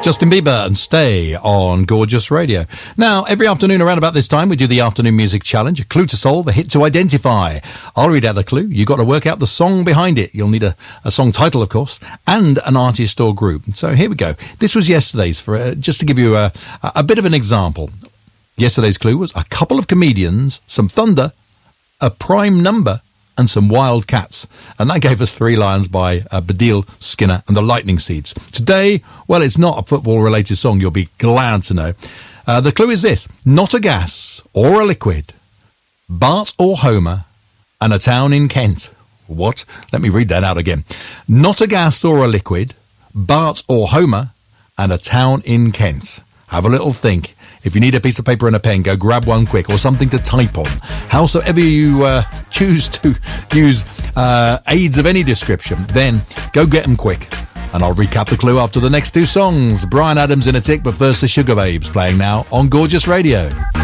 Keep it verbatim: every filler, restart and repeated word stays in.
Justin Bieber and Stay on Gorgeous Radio. Now, every afternoon around about this time, we do the Afternoon Music Challenge, a clue to solve, a hit to identify. I'll read out a clue. You've got to work out the song behind it. You'll need a, a song title, of course, and an artist or group. So here we go. This was yesterday's, for uh, just to give you a, a bit of an example. Yesterday's clue was a couple of comedians, some thunder, a prime number, and some wild cats. And that gave us Three Lions by uh, Baddiel, Skinner and the Lightning Seeds. Today, well, it's not a football-related song, you'll be glad to know. Uh, the clue is this: not a gas or a liquid, Bart or Homer, and a town in Kent. What? Let me read that out again. Not a gas or a liquid, Bart or Homer, and a town in Kent. Have a little think. If you need a piece of paper and a pen, go grab one quick, or something to type on. Howsoever you uh, choose to use uh, aids of any description, then go get them quick. And I'll recap the clue after the next two songs. Bryan Adams in a tick, but first the Sugar Babes, playing now on Gorgeous Radio.